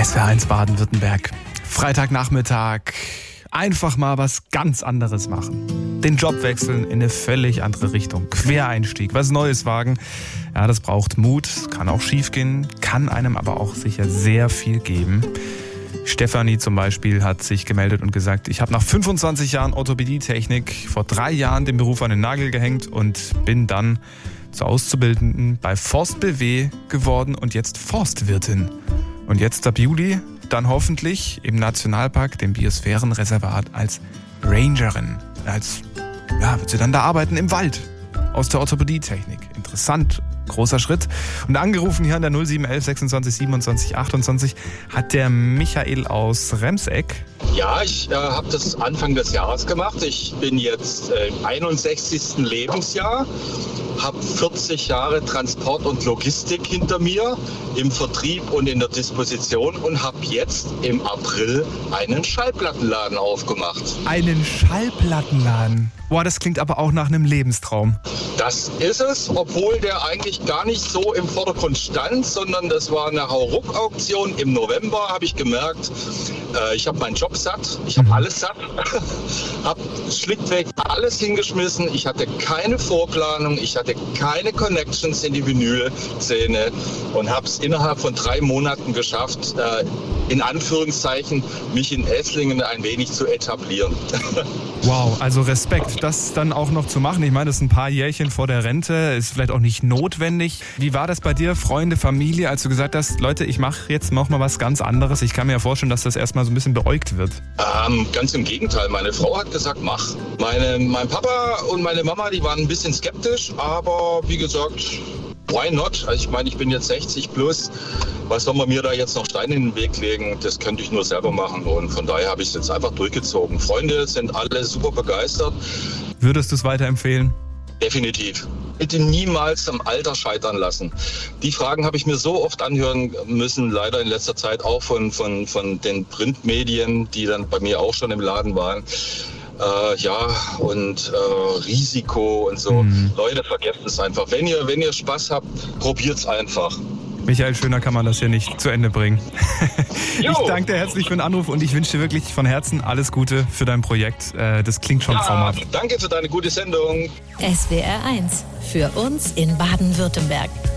SWR1 Baden-Württemberg. Freitagnachmittag. Einfach mal was ganz anderes machen. Den Job wechseln in eine völlig andere Richtung. Quereinstieg, was Neues wagen. Ja, das braucht Mut, kann auch schief gehen, kann einem aber auch sicher sehr viel geben. Stefanie zum Beispiel hat sich gemeldet und gesagt, ich habe nach 25 Jahren Orthopädietechnik vor 3 Jahren den Beruf an den Nagel gehängt und bin dann zur Auszubildenden bei Forst BW geworden und jetzt Forstwirtin. Und jetzt ab Juli dann hoffentlich im Nationalpark, dem Biosphärenreservat, als Rangerin. Wird sie dann da arbeiten im Wald aus der Orthopädietechnik. Interessant, großer Schritt. Und angerufen hier an der 0711 26 27 28 hat der Michael aus Remseck. Ja, ich habe das Anfang des Jahres gemacht. Ich bin jetzt im 61. Lebensjahr, habe 40 Jahre Transport und Logistik hinter mir im Vertrieb und in der Disposition und habe jetzt im April einen Schallplattenladen aufgemacht. Einen Schallplattenladen? Boah, das klingt aber auch nach einem Lebenstraum. Das ist es, obwohl der eigentlich gar nicht so im Vordergrund stand, sondern das war eine Hauruck-Auktion. Im November habe ich gemerkt, ich habe meinen Job satt, ich habe alles satt, habe schlichtweg alles hingeschmissen. Ich hatte keine Vorplanung, ich hatte keine Connections in die Vinylszene und habe es innerhalb von 3 Monaten geschafft, in Anführungszeichen, mich in Esslingen ein wenig zu etablieren. Wow, also Respekt, das dann auch noch zu machen. Ich meine, das ist ein paar Jährchen vor der Rente, ist vielleicht auch nicht notwendig. Wie war das bei dir, Freunde, Familie, als du gesagt hast, Leute, ich mache jetzt noch mal was ganz anderes? Ich kann mir ja vorstellen, dass das erstmal so ein bisschen beäugt wird. Ganz im Gegenteil, meine Frau hat gesagt, mach. Mein Papa und meine Mama, die waren ein bisschen skeptisch, aber wie gesagt, why not? Also ich meine, ich bin jetzt 60 plus. Was soll man mir da jetzt noch Steine in den Weg legen? Das könnte ich nur selber machen und von daher habe ich es jetzt einfach durchgezogen. Freunde sind alle super begeistert. Würdest du es weiterempfehlen? Definitiv. Bitte niemals am Alter scheitern lassen. Die Fragen habe ich mir so oft anhören müssen, leider in letzter Zeit auch von den Printmedien, die dann bei mir auch schon im Laden waren. Risiko und so. Leute, vergesst es einfach. Wenn ihr Spaß habt, probiert's einfach. Michael, schöner kann man das hier nicht zu Ende bringen. Ich danke dir herzlich für den Anruf und ich wünsche dir wirklich von Herzen alles Gute für dein Projekt. Das klingt schon traumhaft. Danke für deine gute Sendung. SWR1 für uns in Baden-Württemberg.